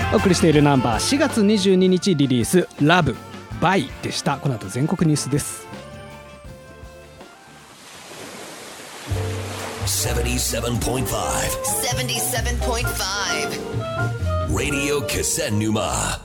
お送りしているナンバー4月22日リリースラブバイでした。この後全国ニュースです。 77.5 Radio Kisennuma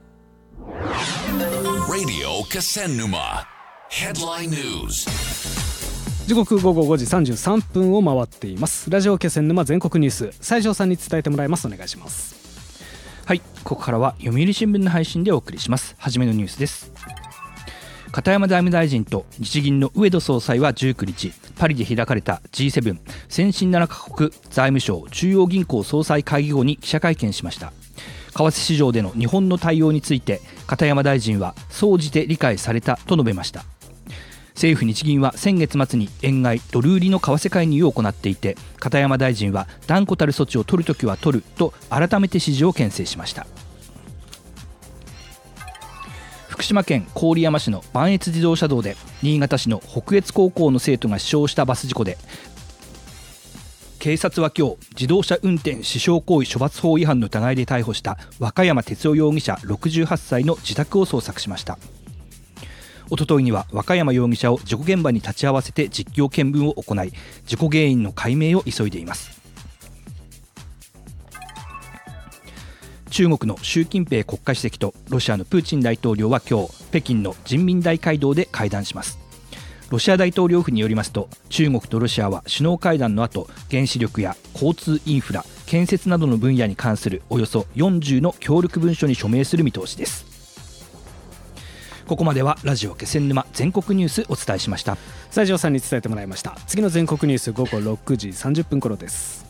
Radio Kisennuma Headline News。 時刻午後5時33分を回っています。ラジオ気仙沼全国ニュース、西条さんに伝えてもらいます。お願いします。 はい、ここからは読売新聞の配信でお送りします。はじめのニュースです。片山財務大臣と日銀の植田総裁は19日パリで開かれた G7 先進7カ国財務相中央銀行総裁会議後に記者会見しました。為替市場での日本の対応について片山大臣は総じて理解されたと述べました。政府日銀は先月末に円買いドル売りの為替介入を行っていて、片山大臣は断固たる措置を取るときは取ると改めて指示を牽制しました。福島県郡山市の磐越自動車道で新潟市の北越高校の生徒が死傷したバス事故で、警察は今日自動車運転死傷行為処罰法違反の疑いで逮捕した若山哲夫容疑者68歳の自宅を捜索しました。おとといには若山容疑者を事故現場に立ち会わせて実況見分を行い、事故原因の解明を急いでいます。中国の習近平国家主席とロシアのプーチン大統領は今日北京の人民大会堂で会談します。ロシア大統領府によりますと、中国とロシアは首脳会談の後、原子力や交通インフラ、建設などの分野に関するおよそ40の協力文書に署名する見通しです。ここまではラジオ気仙沼全国ニュースお伝えしました。 西条さんに伝えてもらいました。次の全国ニュース午後6時30分頃です。